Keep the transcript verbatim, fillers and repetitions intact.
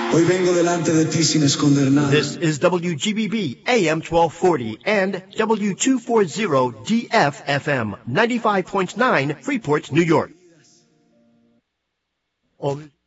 Hoy vengo delante de ti sin esconder nada. This is W G B B A M twelve forty and W two forty D F F M ninety-five point nine Freeport, New York. Oh.